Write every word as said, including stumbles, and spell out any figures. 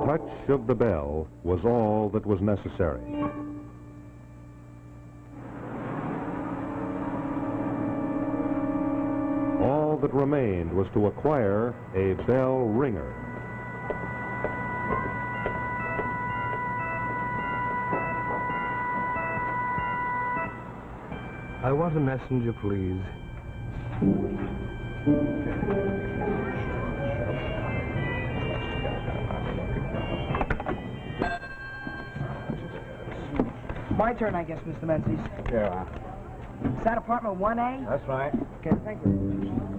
touch of the bell was all that was necessary. All that remained was to acquire a bell ringer. I want a messenger, please. My turn, I guess, Mister Menzies. Yeah. Is that apartment one A? That's right. Okay, thank you.